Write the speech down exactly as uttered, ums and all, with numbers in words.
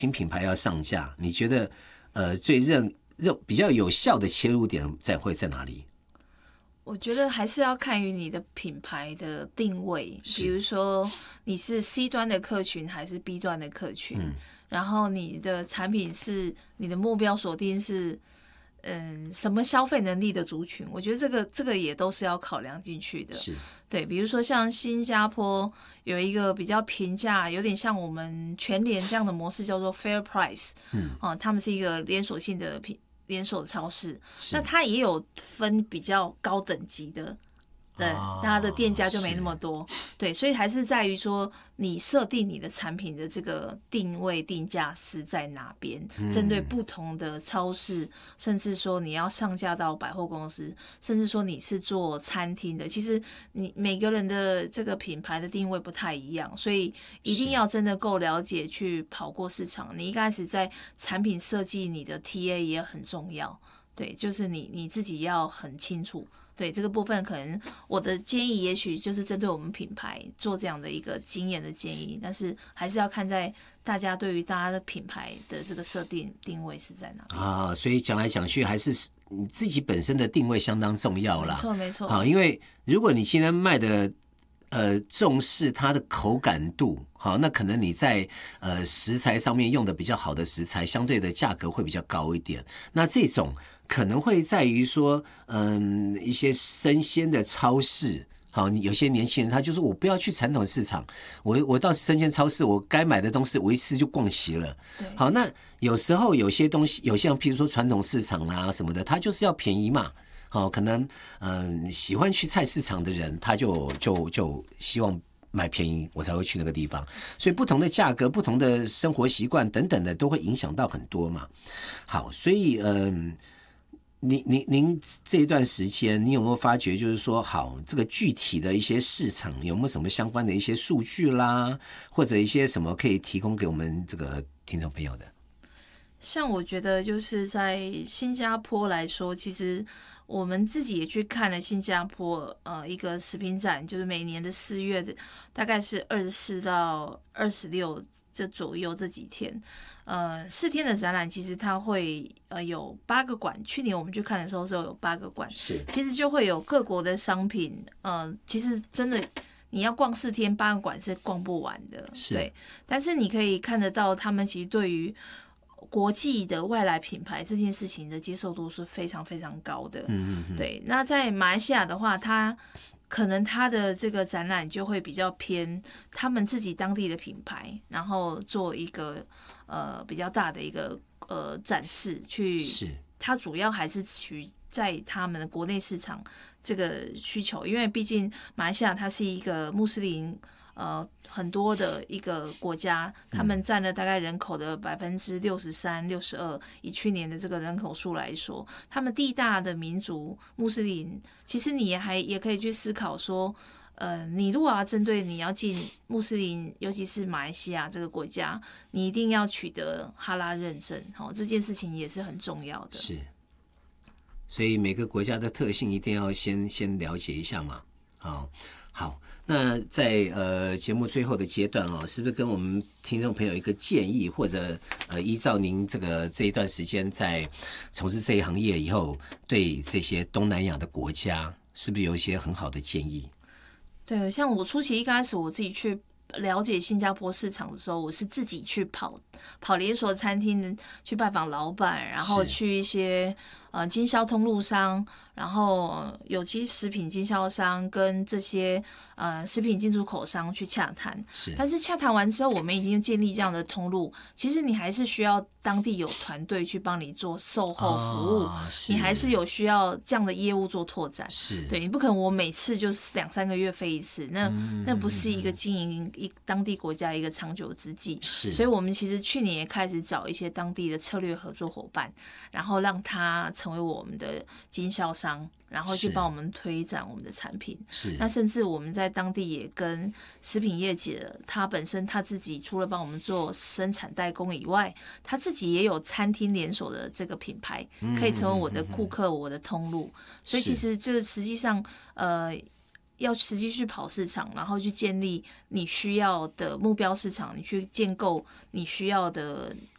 新品牌要上架，你觉得呃最认认比较有效的切入点在会在哪里？ 我觉得还是要看于你的品牌的定位，比如说你是 C 端的客群还是 B 端的客群，嗯、然后你的产品是你的目标锁定是嗯什么消费能力的族群，我觉得这个这个也都是要考量进去的。 是， 对，比如说像新加坡有一个比较平价，有点像我们全联这样的模式，叫做 Fair Price，嗯，啊，他们是一个连锁性的品。连锁超市，那它也有分比较高等级的，对，那它的店家就没那么多，对，所以还是在于说你设定你的产品的这个定位定价是在哪边，针对不同的超市，甚至说你要上架到百货公司，甚至说你是做餐厅的，其实你每个人的这个品牌的定位不太一样，所以一定要真的够了解去跑过市场。你一开始在产品设计你的 T A 也很重要，对，就是你你自己要很清楚。对这个部分，可能我的建议也许就是针对我们品牌做这样的一个经验的建议，但是还是要看在大家对于大家的品牌的这个设定定位是在哪里啊。所以讲来讲去，还是你自己本身的定位相当重要啦。 没错没错。 啊，因为如果你今天卖的呃重视它的口感度，好，那可能你在呃食材上面用的比较好的食材，相对的价格会比较高一点。那这种可能会在于说，嗯，一些生鲜的超市，好，有些年轻人他就说我不要去传统市场，我我到生鲜超市，我该买的东西我一次就逛齐了。好，那有时候有些东西，有些譬如说传统市场啦什么的，它就是要便宜嘛。好，可能嗯喜欢去菜市场的人，他就就就希望买便宜，我才会去那个地方。所以不同的价格、不同的生活习惯等等的，都会影响到很多嘛。好，所以嗯。您您您这一段时间，你有没有发觉，就是说，好，这个具体的一些市场有没有什么相关的一些数据啦，或者一些什么可以提供给我们这个听众朋友的？ 像我觉得就是在新加坡来说，其实我们自己也去看了新加坡呃一个食品展，就是每年的四月的，大概是二十四到二十六这左右这几天。呃，四天的展览，其实它会呃有八个馆。去年我们去看的时候，是有八个馆， 是， 其实就会有各国的商品。呃，其实真的你要逛四天八个馆是逛不完的，对。但是你可以看得到，他们其实对于国际的外来品牌这件事情的接受度是非常非常高的。嗯嗯，对。那在马来西亚的话，它可能它的这个展览就会比较偏他们自己当地的品牌，然后做一个呃比较大的一个呃展示去， 是它主要还是取在他们的国内市场这个需求，因为毕竟马来西亚它是一个穆斯林呃很多的一个国家，他们占了大概人口的百分之六十三、六十二。以去年的这个人口数来说，他们地大的民族穆斯林，其实你也还也可以去思考说，呃，你如果要针对你要进穆斯林，尤其是马来西亚这个国家，你一定要取得哈拉认证，哦，这件事情也是很重要的。 是，所以每个国家的特性一定要先先了解一下嘛，好。好，那在呃节目最后的阶段哦，是不是跟我们听众朋友一个建议，或者呃依照您这个这一段时间在从事这一行业以后，对这些东南亚的国家，是不是有一些很好的建议？ 对，像我初期一开始我自己去了解新加坡市场的时候，我是自己去跑跑连锁餐厅，去拜访老板，然后去一些呃经销通路商，然后有机食品经销商跟这些呃食品进出口商去洽谈。 是， 但是洽谈完之后，我们已经建立这样的通路，其实你还是需要当地有团队去帮你做售后服务，哦、你还是有需要这样的业务做拓展。 是， 对，你不可能我每次就是两三个月飞一次，那、嗯、那不是一个经营一当地国家一个长久之计。 是， 所以我们其实去年也开始找一些当地的策略合作伙伴，然后让他成为我们的经销商，然后去帮我们推展我们的产品。 是， 那甚至我们在当地也跟食品业界，他本身他自己除了帮我们做生产代工以外，他自己也有餐厅连锁的这个品牌，可以成为我的顾客、嗯、我的通路。所以其实这个实际上呃。要实际去跑市场，然后去建立你需要的目标市场，你去建构你需要的